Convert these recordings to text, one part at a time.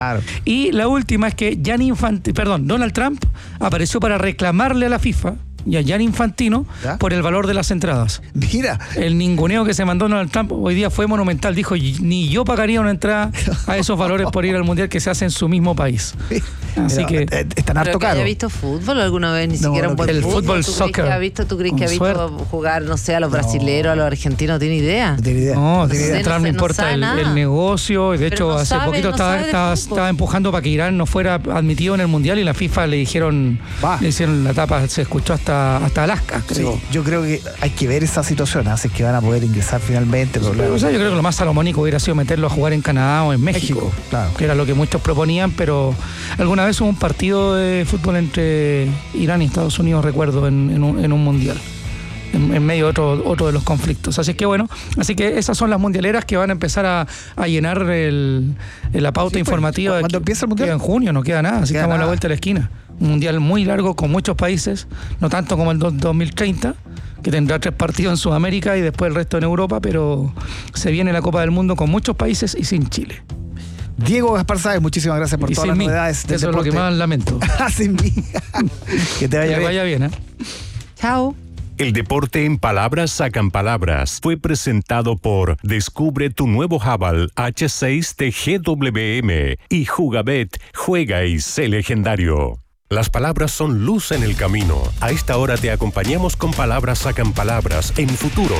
Claro. Y la última es que Donald Trump apareció para reclamarle a la FIFA y a Gianni Infantino, ¿ya?, por el valor de las entradas. Mira. El ninguneo que se mandó Donald Trump hoy día fue monumental. Dijo, ni yo pagaría una entrada a esos valores por ir al Mundial que se hace en su mismo país. Así que... Están harto caro. ¿Haya visto fútbol alguna vez? Ni siquiera un buen el fútbol soccer. ¿Tú crees que ha visto jugar, no sé, a los brasileros, a los argentinos? ¿No tiene idea? No tiene idea. No, Trump no importa el negocio. Y de hecho, hace poquito estaba empujando para que Irán no fuera admitido en el Mundial y la FIFA le hicieron la tapa, se escuchó hasta Alaska, creo. Sí, yo creo que hay que ver esa situación, así que van a poder ingresar finalmente. O sea, yo creo que lo más salomónico hubiera sido meterlo a jugar en Canadá o en México, claro, que era lo que muchos proponían, pero alguna vez hubo un partido de fútbol entre Irán y Estados Unidos, recuerdo, en un mundial, en medio de otro de los conflictos. Así que bueno, esas son las mundialeras que van a empezar a llenar la pauta informativa. ¿Cuándo empieza el mundial? En junio, no queda nada, así que estamos a la vuelta de la esquina. Un mundial muy largo con muchos países, no tanto como el 2030, que tendrá 3 partidos en Sudamérica y después el resto en Europa, pero se viene la Copa del Mundo con muchos países y sin Chile. Diego Gaspar Sáez, muchísimas gracias por todas las novedades del Eso deporte. Es lo que más lamento. Sin mí. Que te vaya bien. Chao. El deporte en palabras sacan palabras. Fue presentado por Descubre tu nuevo Haval H6 de GWM y Jugabet, juega y sé legendario. Las palabras son luz en el camino. A esta hora te acompañamos con Palabras sacan palabras en Futuro.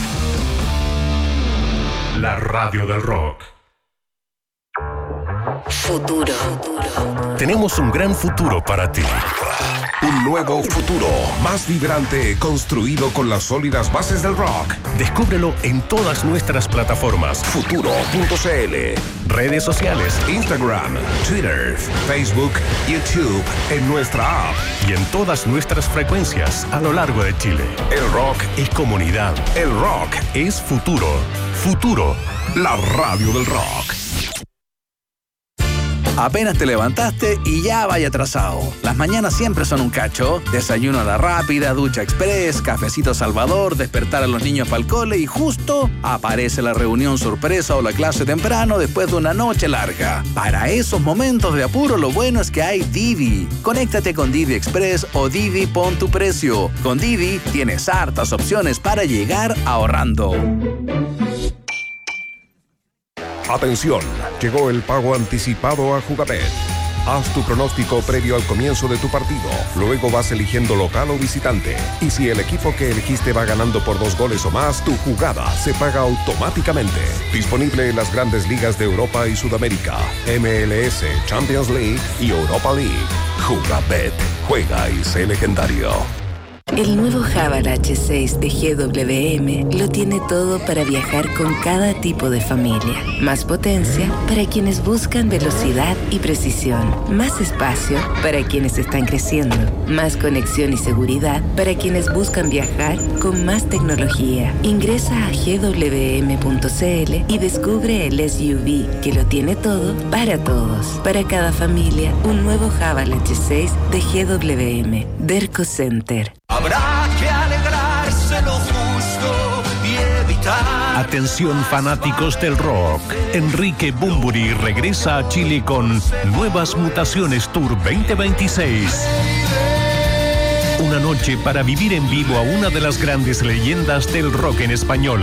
La radio del rock. Futuro. Tenemos un gran futuro para ti. Un nuevo futuro, más vibrante, construido con las sólidas bases del rock. Descúbrelo en todas nuestras plataformas. Futuro.cl. Redes sociales. Instagram, Twitter, Facebook, YouTube, en nuestra app. Y en todas nuestras frecuencias a lo largo de Chile. El rock es comunidad. El rock es futuro. Futuro. La radio del rock. Apenas te levantaste y ya vaya atrasado. Las mañanas siempre son un cacho. Desayuno a la rápida, ducha express, cafecito Salvador, despertar a los niños para el cole y justo aparece la reunión sorpresa o la clase temprano después de una noche larga. Para esos momentos de apuro, lo bueno es que hay Didi. Conéctate con Didi Express o Didi Pon tu Precio. Con Didi tienes hartas opciones para llegar ahorrando. Atención, llegó el pago anticipado a Jugabet. Haz tu pronóstico previo al comienzo de tu partido. Luego vas eligiendo local o visitante. Y si el equipo que elegiste va ganando por 2 goles o más, tu jugada se paga automáticamente. Disponible en las grandes ligas de Europa y Sudamérica, MLS, Champions League y Europa League. Jugabet, juega y sé legendario. El nuevo Haval H6 de GWM lo tiene todo para viajar con cada tipo de familia. Más potencia para quienes buscan velocidad y precisión. Más espacio para quienes están creciendo. Más conexión y seguridad para quienes buscan viajar con más tecnología. Ingresa a gwm.cl y descubre el SUV que lo tiene todo para todos. Para cada familia, un nuevo Haval H6 de GWM. Derco Center. Habrá que alegrarse lo justo y evitar... Atención fanáticos del rock. Enrique Bunbury regresa a Chile con Nuevas Mutaciones Tour 2026. Una noche para vivir en vivo a una de las grandes leyendas del rock en español.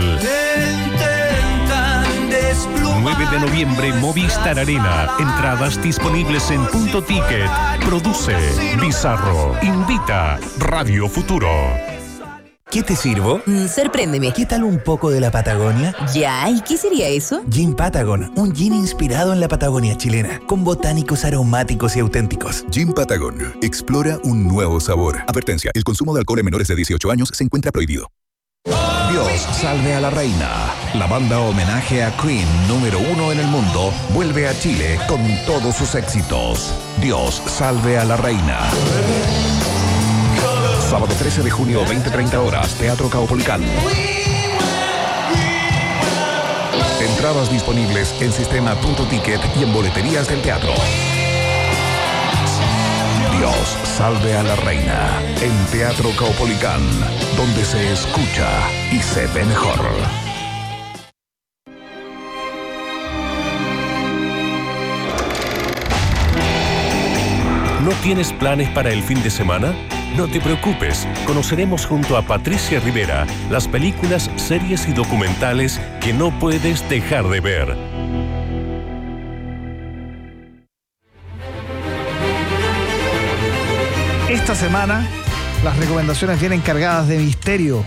9 de noviembre, Movistar Arena. Entradas disponibles en Punto Ticket. Produce Bizarro. Invita Radio Futuro. ¿Qué te sirvo? Sorpréndeme. ¿Qué tal un poco de la Patagonia? Ya, ¿y qué sería eso? Gin Patagon, un gin inspirado en la Patagonia chilena, con botánicos aromáticos y auténticos. Gin Patagon, explora un nuevo sabor. Advertencia, el consumo de alcohol en menores de 18 años se encuentra prohibido. Dios salve a la reina. La banda homenaje a Queen número 1 en el mundo vuelve a Chile con todos sus éxitos. Dios salve a la reina. Sábado 13 de junio, 20-30 horas, Teatro Caupolicán. Entradas disponibles en sistema Punto Ticket y en boleterías del teatro. Dios salve a la reina en Teatro Caupolicán, donde se escucha y se ve mejor. ¿No tienes planes para el fin de semana? No te preocupes, conoceremos junto a Patricia Rivera las películas, series y documentales que no puedes dejar de ver. Esta semana las recomendaciones vienen cargadas de misterio,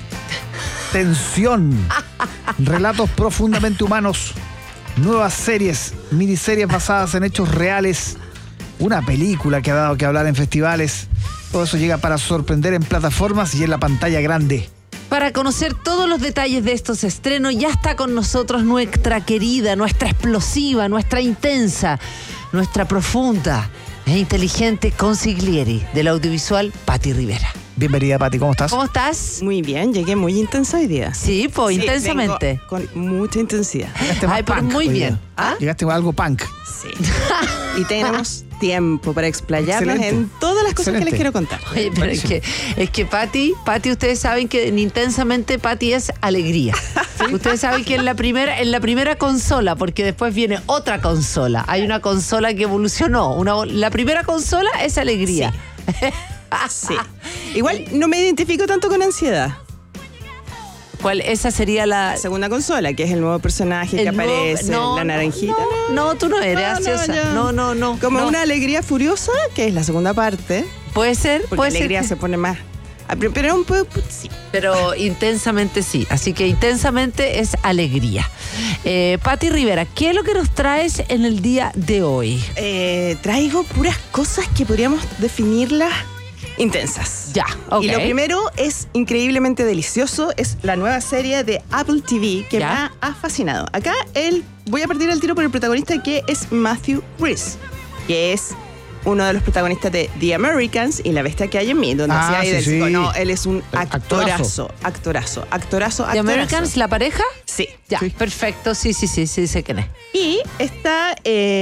tensión, relatos profundamente humanos, nuevas series, miniseries basadas en hechos reales, una película que ha dado que hablar en festivales. Todo eso llega para sorprender en plataformas y en la pantalla grande. Para conocer todos los detalles de estos estrenos, ya está con nosotros nuestra querida, nuestra explosiva, nuestra intensa, nuestra profunda e inteligente consigliere del audiovisual, Pati Rivera. Bienvenida, Pati, ¿cómo estás? ¿Cómo estás? Muy bien, llegué muy intensa hoy día. Sí, pues sí, intensamente. Con mucha intensidad. Ay, pero muy bien. ¿Ah? Llegaste con algo punk. Sí. Y tenemos tiempo para explayarnos en todas las cosas que les quiero contar. Oye, pero es que Pati, ustedes saben que intensamente Pati es alegría. ¿Sí? Ustedes saben que en la primera consola, porque después viene otra consola. Hay una consola que evolucionó. La primera consola es alegría. Sí. Sí. Igual no me identifico tanto con ansiedad. ¿Cuál? Esa sería la segunda consola, que es el nuevo personaje que aparece, la naranjita. No, tú no eres ansiosa. No. Como una alegría furiosa, que es la segunda parte. Puede ser, porque puede alegría ser. se pone más. Pero un poco, sí. Pero intensamente sí. Así que intensamente es alegría. Pati Rivera, ¿qué es lo que nos traes en el día de hoy? Traigo puras cosas que podríamos definirlas intensas. Ya, ok. Y lo primero es increíblemente delicioso, es la nueva serie de Apple TV que me ha fascinado. Acá voy a partir el tiro por el protagonista, que es Matthew Rhys, que es uno de los protagonistas de The Americans y La bestia que hay en mí, donde sí. No, él es un actorazo. ¿The Americans, la pareja? Sí. Ya, sí. Perfecto, sí, sé quién es. Y está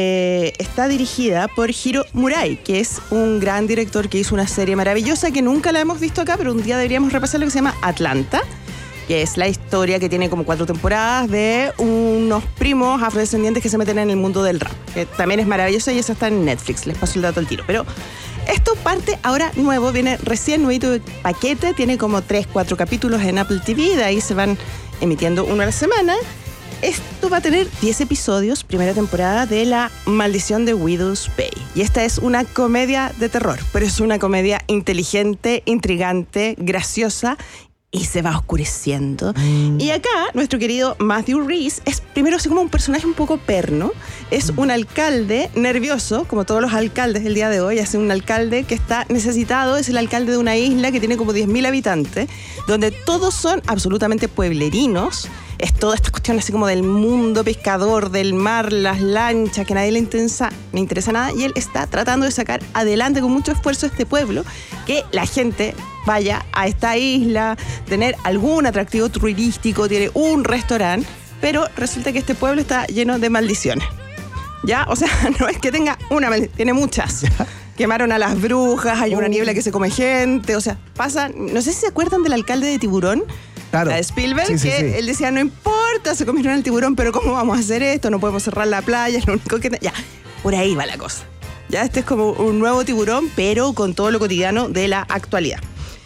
dirigida por Hiro Murai, que es un gran director que hizo una serie maravillosa que nunca la hemos visto acá, pero un día deberíamos repasar, lo que se llama Atlanta, que es la historia que tiene como 4 temporadas de unos primos afrodescendientes que se meten en el mundo del rap, que también es maravillosa, y esa está en Netflix, les paso el dato al tiro. Pero esto parte ahora nuevo, viene recién nuevito de paquete, tiene como 3-4 capítulos en Apple TV, de ahí se van emitiendo uno a la semana. Esto va a tener 10 episodios, primera temporada de La Maldición de Widow's Bay. Y esta es una comedia de terror, pero es una comedia inteligente, intrigante, graciosa, y se va oscureciendo. Y acá, nuestro querido Matthew Rhys es primero así como un personaje un poco perno. Es un alcalde nervioso, como todos los alcaldes del día de hoy. Es un alcalde que está necesitado. Es el alcalde de una isla que tiene como 10.000 habitantes, donde todos son absolutamente pueblerinos. Es toda esta cuestión así como del mundo pescador, del mar, las lanchas, que a nadie le interesa nada. Y él está tratando de sacar adelante con mucho esfuerzo este pueblo, que la gente vaya a esta isla, tener algún atractivo turístico, tiene un restaurante, pero resulta que este pueblo está lleno de maldiciones. ¿Ya? O sea, no es que tenga una maldición, tiene muchas. Quemaron a las brujas, hay una niebla que se come gente, o sea, pasa. No sé si se acuerdan del alcalde de Tiburón. Claro. La de Spielberg, él decía, no importa, se comieron al tiburón, pero ¿cómo vamos a hacer esto? No podemos cerrar la playa, es lo único que... Ya, por ahí va la cosa. Ya, este es como un nuevo Tiburón, pero con todo lo cotidiano de la actualidad.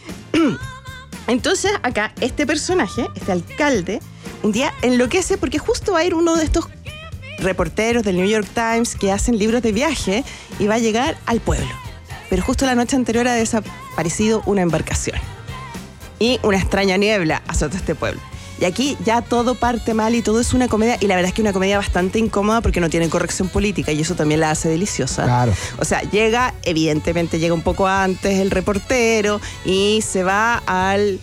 Entonces, acá, este personaje, este alcalde, un día enloquece porque justo va a ir uno de estos reporteros del New York Times que hacen libros de viaje y va a llegar al pueblo. Pero justo la noche anterior ha desaparecido una embarcación. Y una extraña niebla azota este pueblo. Y aquí ya todo parte mal y todo es una comedia. Y la verdad es que una comedia bastante incómoda porque no tiene corrección política y eso también la hace deliciosa. Claro. O sea, evidentemente llega un poco antes el reportero y se va al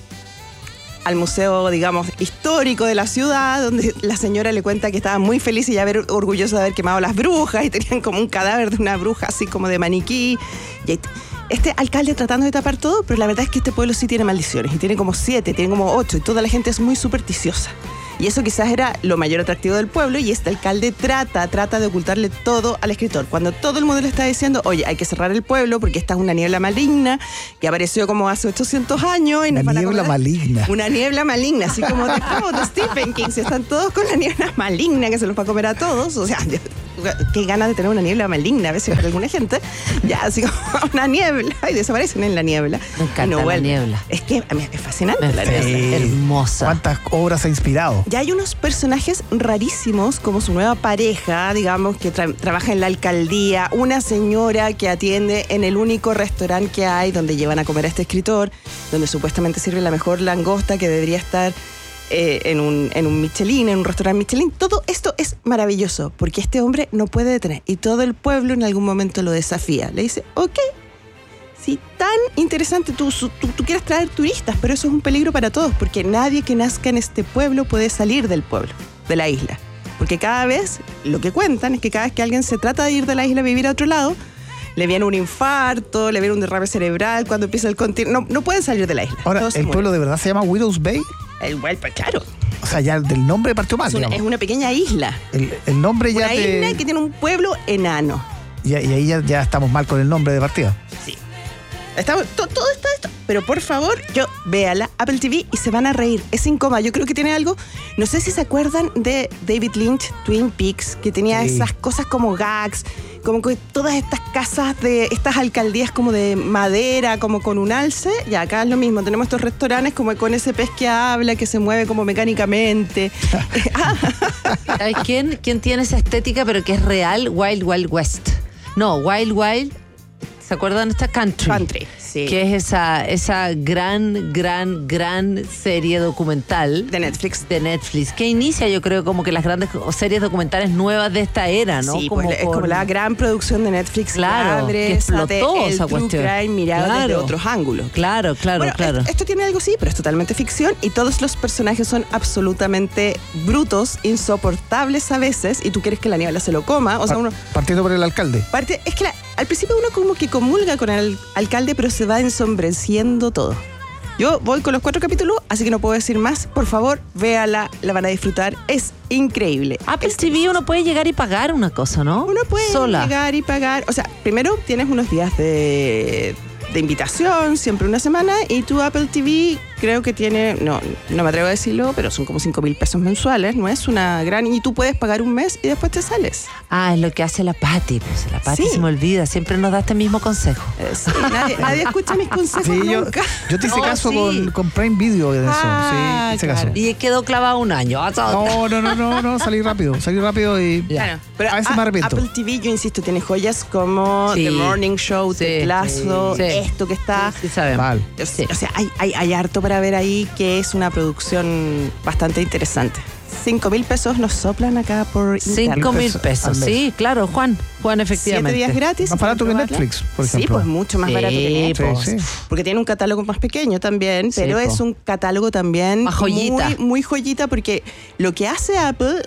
museo, digamos, histórico de la ciudad, donde la señora le cuenta que estaba muy feliz y orgullosa de haber quemado las brujas y tenían como un cadáver de una bruja así como de maniquí. Y este alcalde tratando de tapar todo, pero la verdad es que este pueblo sí tiene maldiciones, y tiene como 7, tiene como 8, y toda la gente es muy supersticiosa. Y eso quizás era lo mayor atractivo del pueblo, y este alcalde trata de ocultarle todo al escritor. Cuando todo el mundo le está diciendo, oye, hay que cerrar el pueblo porque esta es una niebla maligna que apareció como hace 800 años. Y una niebla maligna. Una niebla maligna, así como de Stephen King. Si están todos con la niebla maligna que se los va a comer a todos, o sea... qué ganas de tener una niebla maligna a veces para alguna gente. Ya, así como una niebla y desaparecen en la niebla. Me encanta la niebla. Es que a mí es fascinante la niebla. Hermosa. ¿Cuántas obras ha inspirado? Ya hay unos personajes rarísimos como su nueva pareja, digamos, que trabaja en la alcaldía, una señora que atiende en el único restaurante que hay donde llevan a comer a este escritor, donde supuestamente sirve la mejor langosta que debería estar en un Michelin, en un restaurante Michelin. Todo esto es maravilloso porque este hombre no puede detener y todo el pueblo en algún momento lo desafía. Le dice, ok, si tan interesante tú quieres traer turistas, pero eso es un peligro para todos porque nadie que nazca en este pueblo puede salir del pueblo, de la isla. Porque cada vez, lo que cuentan es que cada vez que alguien se trata de ir de la isla a vivir a otro lado, le viene un infarto, le viene un derrame cerebral cuando empieza el continuo. No pueden salir de la isla. Ahora, ¿el pueblo de verdad se llama Widows Bay? Claro. O sea, ya del nombre partió mal. Es una pequeña isla. El nombre ya una isla que tiene un pueblo enano. Y ahí ya estamos mal con el nombre de partida. Sí. Todo está esto. Pero por favor, véala, Apple TV, y se van a reír. Es sin coma. Yo creo que tiene algo. No sé si se acuerdan de David Lynch, Twin Peaks, que tenía esas cosas como gags, como que todas estas casas de estas alcaldías como de madera, como con un alce. Y acá es lo mismo. Tenemos estos restaurantes como con ese pez que habla, que se mueve como mecánicamente. ¿Sabes quién tiene esa estética, pero que es real? Wild Wild West. No, Wild Wild. ¿Se acuerdan de esta Country? Sí. Que es esa gran serie documental de Netflix. Que inicia, yo creo, como que las grandes series documentales nuevas de esta era, ¿no? Sí, es como la gran producción de Netflix. Claro, que explotó esa cuestión. Crime mirado desde otros ángulos. Claro. Esto tiene algo, sí, pero es totalmente ficción y todos los personajes son absolutamente brutos, insoportables a veces, y tú quieres que la niebla se lo coma. O sea, partiendo por el alcalde. Es que al principio uno como que comulga con el alcalde, pero se va ensombreciendo todo. Yo voy con los 4 capítulos, así que no puedo decir más. Por favor, véala, la van a disfrutar. Es increíble. Apple TV uno puede llegar y pagar una cosa, ¿no? Uno puede llegar y pagar. O sea, primero tienes unos días de invitación, siempre una semana, y tu Apple TV creo que tiene, no me atrevo a decirlo, pero son como 5,000 pesos mensuales, no es una gran, y tú puedes pagar un mes y después te sales. Es lo que hace la Pati, pues la Pati se me olvida, siempre nos da este mismo consejo. Sí, nadie escucha mis consejos nunca. Yo te hice caso con Prime Video de eso, sí, hice caso. Y quedó clavado un año. No, salí rápido y claro, pero a veces me arrepiento. Apple TV, yo insisto, tiene joyas como The Morning Show, The Lazo, esto que está mal. O sea, hay harto para ver ahí, que es una producción bastante interesante. 5,000 pesos nos soplan acá por 5,000 pesos, sí, claro, Juan, efectivamente. 7 días gratis. Más barato que Netflix, por ejemplo. Sí, pues mucho más barato que Netflix. Porque tiene un catálogo más pequeño también, pero es un catálogo también muy joyita, porque lo que hace Apple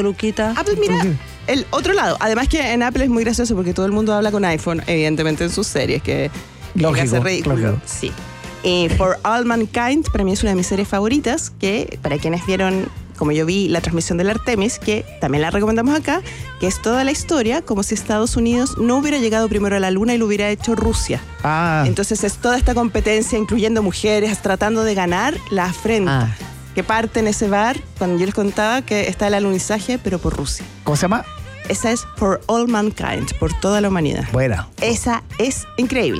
mira el otro lado. Además que en Apple es muy gracioso porque todo el mundo habla con iPhone, evidentemente, en sus series, que hace ridículo. Lógico. Sí. For All Mankind, para mí es una de mis series favoritas, que para quienes vieron, como yo vi la transmisión del Artemis, que también la recomendamos acá, que es toda la historia como si Estados Unidos no hubiera llegado primero a la Luna y lo hubiera hecho Rusia. Entonces es toda esta competencia, incluyendo mujeres, tratando de ganar la afrenta. Que parte en ese bar, cuando yo les contaba que está el alunizaje, pero por Rusia. ¿Cómo se llama? Esa es For All Mankind, por toda la humanidad. Buena. Esa es increíble.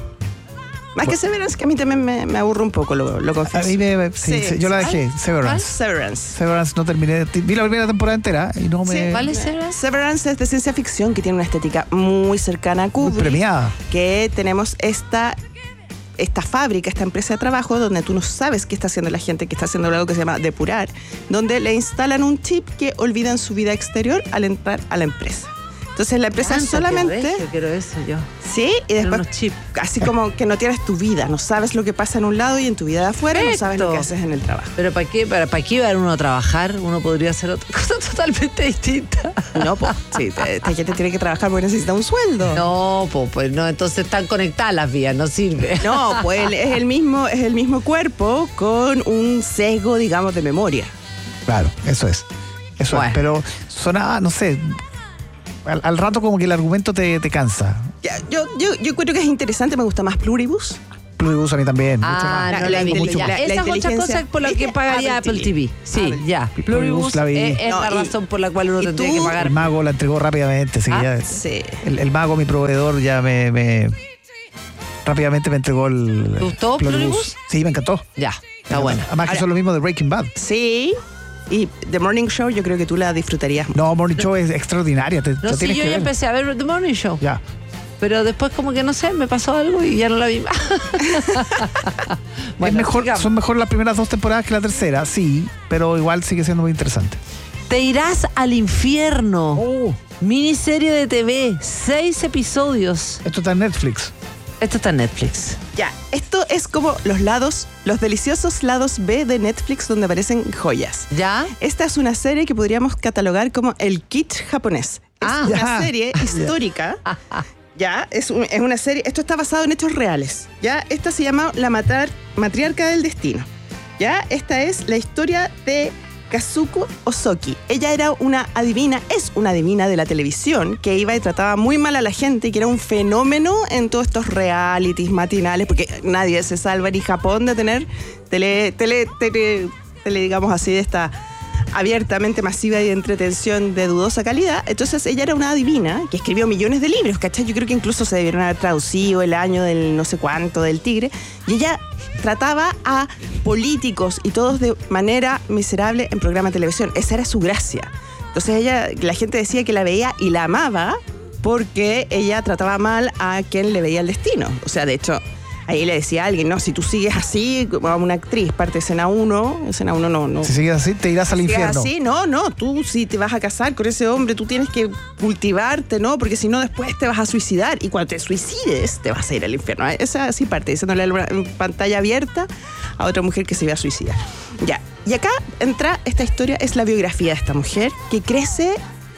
Más que Severance, que a mí también me aburre un poco, lo confieso. A mí yo la dejé, Severance no terminé. Vi la primera temporada entera y no me... ¿Cuál es Severance? Severance es de ciencia ficción, que tiene una estética muy cercana a Kubrick. Muy premiada. Que tenemos esta fábrica, esta empresa de trabajo, donde tú no sabes qué está haciendo la gente, que está haciendo algo que se llama depurar, donde le instalan un chip que olvidan su vida exterior al entrar a la empresa. Entonces la empresa solamente... quiero eso yo. Sí, y después así como que no tienes tu vida, no sabes lo que pasa en un lado y en tu vida de afuera no sabes lo que haces en el trabajo. Pero ¿para qué va uno a trabajar? Uno podría hacer otra cosa totalmente distinta. No, pues sí, esta gente tiene que trabajar porque necesita un sueldo. No, pues no, entonces están conectadas las vías, no sirve. No, pues es el mismo cuerpo con un sesgo, digamos, de memoria. Claro, eso es. Pero sonaba, no sé... Al rato como que el argumento te cansa. Yo encuentro que es interesante, me gusta más Pluribus. Pluribus a mí también. mucho Ah, más. no la vi. Mucho Ya, más. esa es otra inteligencia- cosa por la que pagaría Apple TV. Sí, ya. Pluribus la vi. es la No, razón por la cual uno y tendría tú- que pagar. El mago la entregó rápidamente. Así que ya, Sí. el mago, mi proveedor, ya rápidamente me entregó el. ¿Te gustó Pluribus? Sí, me encantó. Ya, está buena. Además que son lo mismo de Breaking Bad. Sí. Y The Morning Show yo creo que tú la disfrutarías. No, Morning Show es extraordinaria. Te No, sí, tienes yo que ya ver. empecé a ver The Morning Show. Ya. Pero después como que no sé, me pasó algo y ya no la vi más. Es mejor, sigamos. son mejor las primeras 2 temporadas que la tercera, sí, pero igual sigue siendo muy interesante. Te irás al infierno. Oh. Miniserie de TV, 6 episodios. Esto está en Netflix. Esto está en Netflix. Ya, esto es como los deliciosos lados B de Netflix donde aparecen joyas. ¿Ya? Esta es una serie que podríamos catalogar como el kitsch japonés. Es una ya. serie histórica. Ya, es una serie. Esto está basado en hechos reales. Ya, esta se llama La Matriarca del Destino. Ya, esta es la historia de Kazuko Osoki. Ella era una adivina, es una adivina de la televisión que iba y trataba muy mal a la gente y que era un fenómeno en todos estos realities matinales, porque nadie se salva ni Japón de tener tele, digamos así, de esta abiertamente masiva y de entretención de dudosa calidad. Entonces ella era una adivina que escribió millones de libros, ¿cachai? Yo creo que incluso se debieron haber traducido El año del no sé cuánto del tigre, y ella trataba a políticos y todos de manera miserable en programa de televisión. Esa era su gracia. Entonces la gente decía que la veía y la amaba porque ella trataba mal a quien le veía el destino. O sea, de hecho, ahí le decía a alguien, no, si tú sigues así, como una actriz, parte de escena 1 no. Si sigues así, te irás al infierno. Así, no, tú si te vas a casar con ese hombre, tú tienes que cultivarte, ¿no? Porque si no, después te vas a suicidar. Y cuando te suicides, te vas a ir al infierno. Esa así parte, diciéndole en pantalla abierta a otra mujer que se iba a suicidar. Ya, y acá entra esta historia, es la biografía de esta mujer, que crece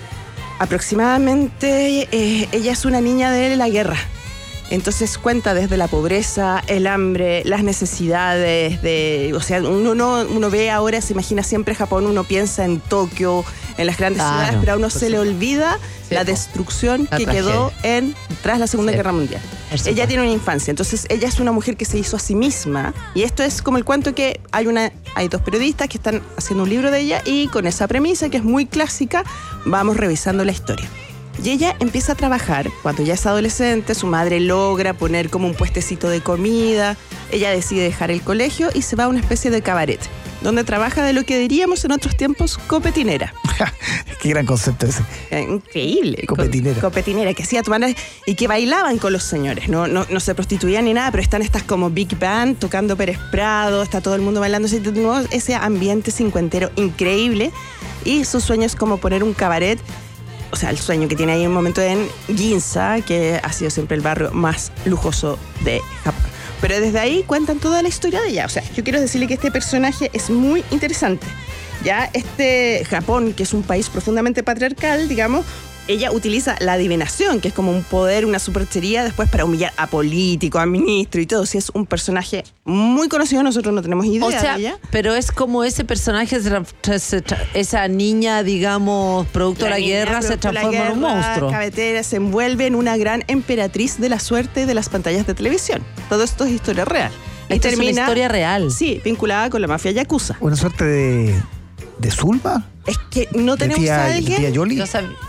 aproximadamente, ella es una niña de la guerra. Entonces cuenta desde la pobreza, el hambre, las necesidades o sea, uno ve ahora, se imagina siempre Japón, uno piensa en Tokio, en las grandes ciudades, pero a uno se le olvida la destrucción que quedó tras la Segunda Guerra Mundial. Ella tiene una infancia, entonces ella es una mujer que se hizo a sí misma, y esto es como el cuento que hay 2 periodistas que están haciendo un libro de ella, y con esa premisa que es muy clásica, vamos revisando la historia. Y ella empieza a trabajar cuando ya es adolescente, su madre logra poner como un puestecito de comida, ella decide dejar el colegio y se va a una especie de cabaret, donde trabaja de lo que diríamos en otros tiempos copetinera. Qué gran concepto ese. Increíble. Copetinera. Copetinera, que hacía tomar y que bailaban con los señores, no se prostituían ni nada, pero están estas como Big Band tocando Pérez Prado, está todo el mundo bailando, ese ambiente cincuentero increíble, y su sueño es como poner un cabaret. O sea, el sueño que tiene ahí en un momento en Ginza, que ha sido siempre el barrio más lujoso de Japón. Pero desde ahí cuentan toda la historia de ella. O sea, yo quiero decirle que este personaje es muy interesante. Ya, Japón, que es un país profundamente patriarcal, digamos, ella utiliza la adivinación, que es como un poder, una superchería, después para humillar a políticos, a ministros y todo. Si es un personaje muy conocido, nosotros no tenemos idea o sea, de ella. Pero es como ese personaje, esa niña, digamos, producto de la guerra, se transforma en un monstruo. Cabetera, se envuelve en una gran emperatriz de la suerte de las pantallas de televisión. Todo esto es historia real. Y Esto termina, es una historia real. Sí, vinculada con la mafia yakuza. Una suerte de Zulma. Es que no tenemos a alguien. ¿Tía Yoli?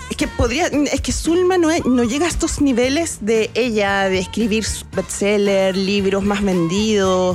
Es que Zulma no llega a estos niveles de ella, de escribir bestseller, libros más vendidos,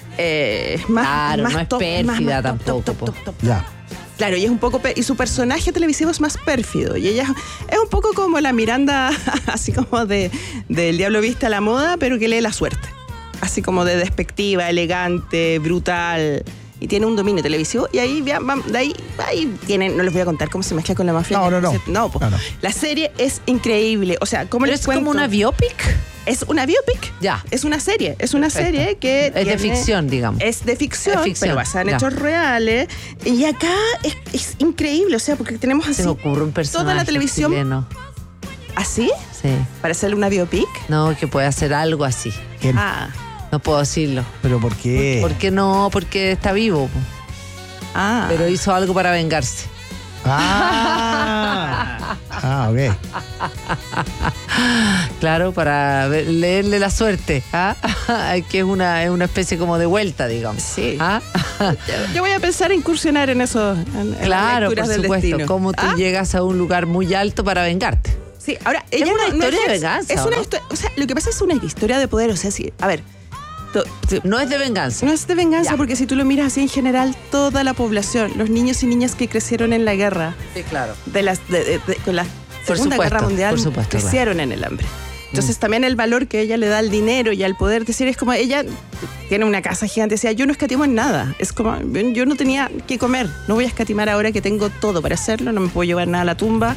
claro, más no es top, pérfida más tampoco. top. Ya. Claro, y es un poco y su personaje televisivo es más pérfido, y ella es un poco como la Miranda, así como del Diablo Viste a la Moda, pero que lee la suerte, así como de despectiva, elegante, brutal. Y tiene un dominio televisivo, y ahí tienen, no les voy a contar cómo se mezcla con la mafia. No. La serie es increíble. O sea, ¿cómo les cuento? ¿Es como una biopic? Es una biopic. Ya. Es una serie. Es una serie que es de ficción, digamos. Es de ficción, pero basada en hechos reales. Y acá es increíble, o sea, porque tenemos así se me ocurre un personaje toda la televisión. chileno. ¿Así? Sí. ¿Para hacerle una biopic? No, que puede hacer algo así. ¿Quién? No puedo decirlo. ¿Pero por qué? ¿Por qué no? Porque está vivo. Pero hizo algo para vengarse. Ok. Claro, para leerle la suerte, que es una especie como de vuelta, digamos. Sí. Yo voy a pensar en incursionar en eso. Claro, por del supuesto. destino. Cómo tú llegas a un lugar muy alto para vengarte. Sí, ahora, ella es una historia de venganza. Es una historia, o sea, lo que pasa es una historia de poder. O sea, sí, a ver. No es de venganza. No es de venganza, porque si tú lo miras así en general, toda la población, los niños y niñas que crecieron en la guerra, sí, claro, con la Segunda Guerra Mundial, crecieron en el hambre. Entonces también el valor que ella le da al dinero y al poder, decir, es como ella tiene una casa gigante, decía, yo no escatimo en nada, es como, yo no tenía que comer, no voy a escatimar ahora que tengo todo para hacerlo, no me puedo llevar nada a la tumba.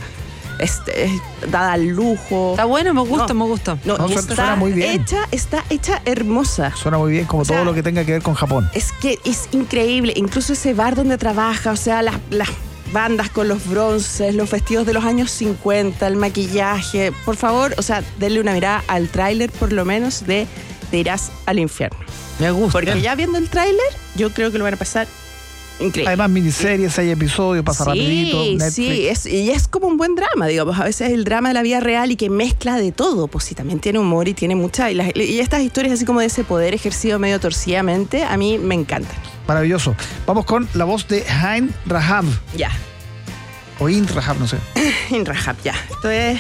Dada al lujo. Está bueno, me gusta. No, suena muy bien. Está hecha hermosa. Suena muy bien, como todo lo que tenga que ver con Japón. Es que es increíble, incluso ese bar donde trabaja, o sea, las bandas con los bronces, los vestidos de los años 50, el maquillaje. Por favor, o sea, denle una mirada al tráiler, por lo menos, de Te irás al infierno. Me gusta. Porque ya viendo el tráiler, yo creo que lo van a pasar increíble. Además, miniseries, 6 episodios, pasa rapidito. Netflix. Sí, y es como un buen drama, digamos. A veces el drama de la vida real y que mezcla de todo. Pues sí, también tiene humor y tiene mucha. Y estas historias así como de ese poder ejercido medio torcidamente, a mí me encantan. Maravilloso. Vamos con la voz de Ain Rahab. Ya. O Ain Rahab, no sé. Ain Rahab, ya. Esto es...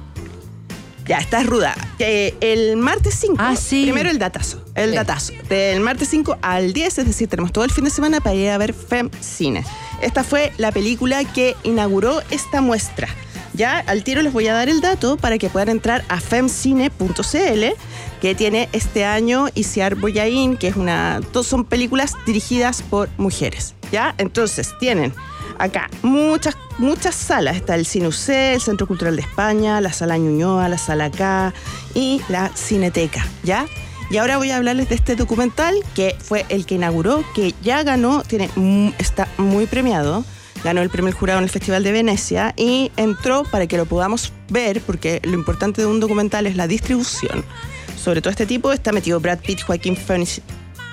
Ya, esta es ruda. El martes 5, primero el datazo. Datazo. Del martes 5 al 10, es decir, tenemos todo el fin de semana para ir a ver FemCine. Esta fue la película que inauguró esta muestra. Ya, al tiro les voy a dar el dato para que puedan entrar a femcine.cl, que tiene este año Isiar Boyain, que es son películas dirigidas por mujeres. Ya, entonces tienen acá muchas salas. Está el Cine UC, el Centro Cultural de España, la Sala Ñuñoa, la Sala K y la Cineteca, ¿ya? Y ahora voy a hablarles de este documental que fue el que inauguró, que ya ganó, está muy premiado, ganó el premio del jurado en el Festival de Venecia y entró para que lo podamos ver, porque lo importante de un documental es la distribución. Sobre todo este tipo está metido Brad Pitt, Joaquín Phoenix,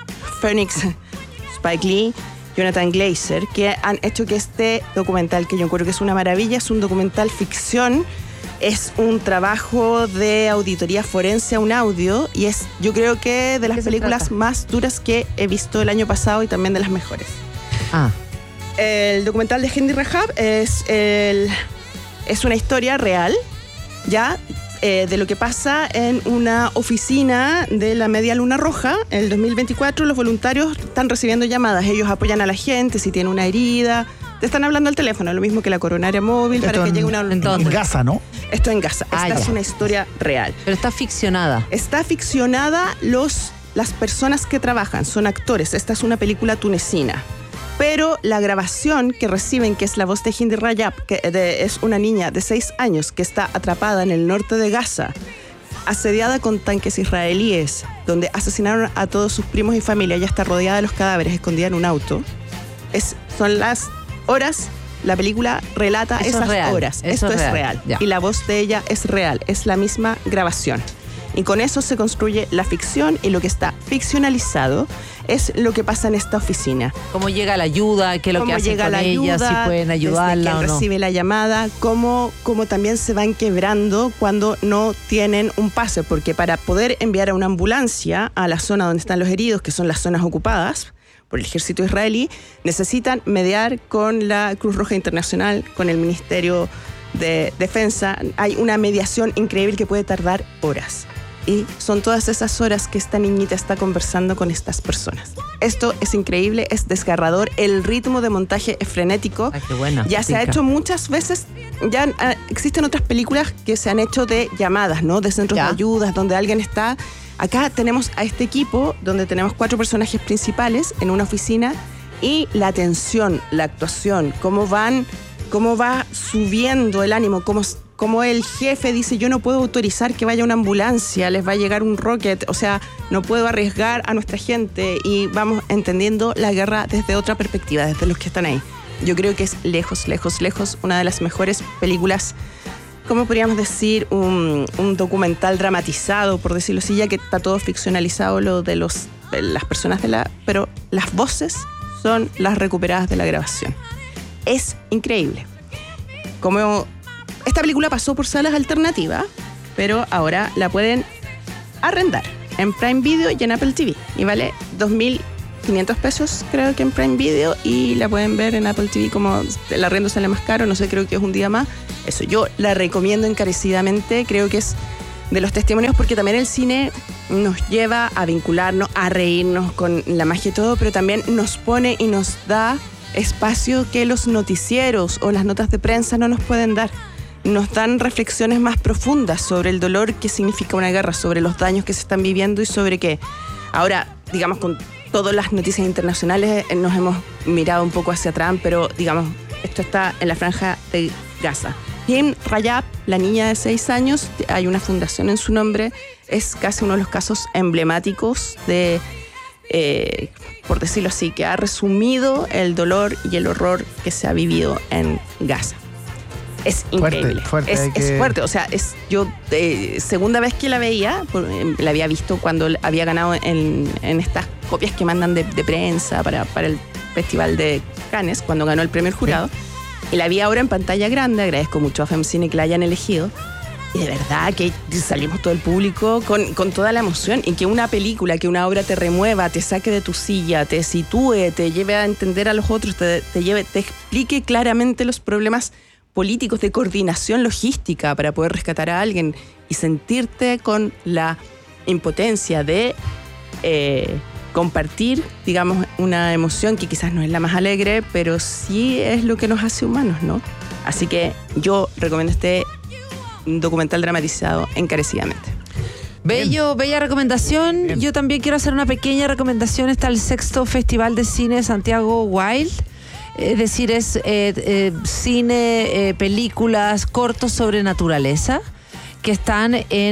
Spike Lee, Jonathan Glazer, que han hecho que este documental, que yo creo que es una maravilla, es un documental ficción, es un trabajo de auditoría forense a un audio y es, yo creo que de las películas más duras que he visto el año pasado y también de las mejores. El documental de Ain Rahab es una historia real, ya, de lo que pasa en una oficina de la Media Luna Roja. En el 2024 los voluntarios están recibiendo llamadas, ellos apoyan a la gente si tiene una herida, te están hablando al teléfono, lo mismo que la coronaria móvil, para que llegue una... En Gaza, ¿no? Esto en Gaza, esta es una historia real. Pero está ficcionada. Está ficcionada, las personas que trabajan son actores, esta es una película tunecina. Pero la grabación que reciben, que es la voz de Ain Rahab, que es una niña de 6 años que está atrapada en el norte de Gaza, asediada con tanques israelíes, donde asesinaron a todos sus primos y familia, ella está rodeada de los cadáveres, escondida en un auto. Son las horas, la película relata esas horas. Esto es real. Y la voz de ella es real, es la misma grabación. Y con eso se construye la ficción, y lo que está ficcionalizado es lo que pasa en esta oficina. ¿Cómo llega la ayuda? ¿Qué es lo que hacen con ella? ¿Si pueden ayudarla o no? Recibe la llamada, cómo también se van quebrando cuando no tienen un pase, porque para poder enviar a una ambulancia a la zona donde están los heridos, que son las zonas ocupadas por el ejército israelí, necesitan mediar con la Cruz Roja Internacional, con el Ministerio de Defensa. Hay una mediación increíble que puede tardar horas. Y son todas esas horas que esta niñita está conversando con estas personas. Esto es increíble, es desgarrador. El ritmo de montaje es frenético. Qué buena, ya se ha hecho muchas veces, ya existen otras películas que se han hecho de llamadas, ¿no? De centros de ayudas, donde alguien está. Acá tenemos a este equipo, donde tenemos 4 personajes principales en una oficina, y la tensión, la actuación, cómo va subiendo el ánimo, como el jefe dice, yo no puedo autorizar que vaya una ambulancia, les va a llegar un rocket, o sea, no puedo arriesgar a nuestra gente, y vamos entendiendo la guerra desde otra perspectiva, desde los que están ahí. Yo creo que es lejos una de las mejores películas, ¿cómo podríamos decir? Un documental dramatizado, por decirlo así, ya que está todo ficcionalizado lo de las personas pero las voces son las recuperadas de la grabación. Es increíble. como esta película pasó por salas alternativas, pero ahora la pueden arrendar en Prime Video y en Apple TV. Y vale 2.500 pesos, creo que en Prime Video, y la pueden ver en Apple TV. Como el arriendo sale más caro, no sé, creo que es un día más. Eso, yo la recomiendo encarecidamente. Creo que es de los testimonios, porque también el cine nos lleva a vincularnos, a reírnos con la magia y todo, pero también nos pone y nos da espacio que los noticieros o las notas de prensa no nos pueden dar. Nos dan reflexiones más profundas sobre el dolor que significa una guerra, sobre los daños que se están viviendo y sobre que ahora, digamos, con todas las noticias internacionales nos hemos mirado un poco hacia atrás, pero digamos, esto está en la franja de Gaza. Him Rajab, la niña de 6 años, hay una fundación en su nombre, es casi uno de los casos emblemáticos de, por decirlo así, que ha resumido el dolor y el horror que se ha vivido en Gaza. Es increíble. Fuerte, es fuerte. O sea, yo segunda vez que la veía, la había visto cuando había ganado en estas copias que mandan de prensa para el Festival de Cannes, cuando ganó el premio del jurado. Sí. Y la vi ahora en pantalla grande. Agradezco mucho a FemCine que la hayan elegido. Y de verdad que salimos todo el público con toda la emoción. Y que una película, que una obra te remueva, te saque de tu silla, te sitúe, te lleve a entender a los otros, te explique claramente los problemas políticos de coordinación logística para poder rescatar a alguien y sentirte con la impotencia de compartir, digamos, una emoción que quizás no es la más alegre, pero sí es lo que nos hace humanos, ¿no? Así que yo recomiendo este documental dramatizado encarecidamente. Bella recomendación. Bien. Yo también quiero hacer una pequeña recomendación. Está el 6º Festival de Cine Santiago Wild. Es decir, es cine, películas, cortos sobre naturaleza que están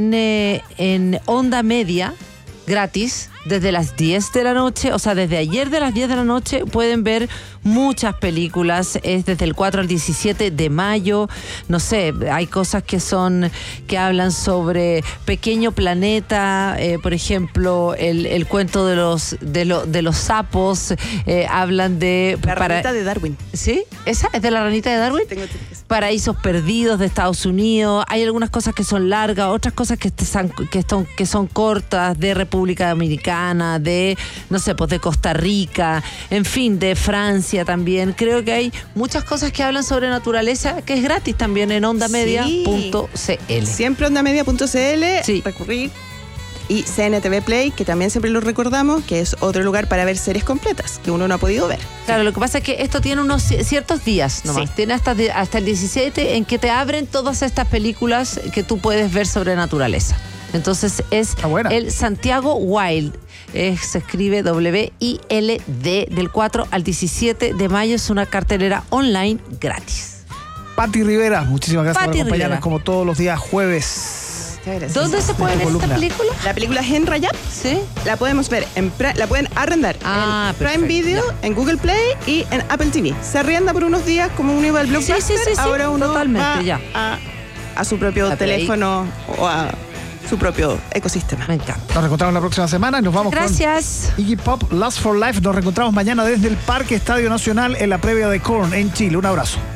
en Onda Media, gratis, desde las 10 de la noche, o sea, desde ayer de las 10 de la noche pueden ver muchas películas, es desde el 4 al 17 de mayo, no sé, hay cosas que hablan sobre Pequeño Planeta, por ejemplo, el cuento de los sapos, hablan de... La ranita de Darwin. ¿Sí? ¿Esa es de la ranita de Darwin? Tengo Paraísos Perdidos de Estados Unidos, hay algunas cosas que son largas, otras cosas que son cortas, de República Dominicana, de, no sé, pues de Costa Rica, en fin, de Francia también. Creo que hay muchas cosas que hablan sobre naturaleza, que es gratis también en ondamedia.cl. Siempre ondamedia.cl, sí. Recurrir. Y CNTV Play, que también siempre lo recordamos, que es otro lugar para ver series completas, que uno no ha podido ver. Claro, lo que pasa es que esto tiene unos ciertos días nomás. Sí. Tiene hasta el 17 en que te abren todas estas películas que tú puedes ver sobre naturaleza. Entonces es el Santiago Wild. Se escribe WILD, del 4 al 17 de mayo. Es una cartelera online gratis. Pati Rivera, muchísimas gracias por acompañarnos como todos los días jueves. ¿Dónde se puede ver esta película? La película es en Rajab. Sí. La podemos ver, la pueden arrendar en Prime Video, en Google Play y en Apple TV. Se arrienda por unos días como uno iba al Blockbuster. Sí, ahora uno totalmente, va a su propio teléfono o a su propio ecosistema. Me encanta. Nos reencontramos la próxima semana y nos vamos con Iggy Pop, Last for Life. Nos reencontramos mañana desde el Parque Estadio Nacional en la previa de Korn en Chile. Un abrazo.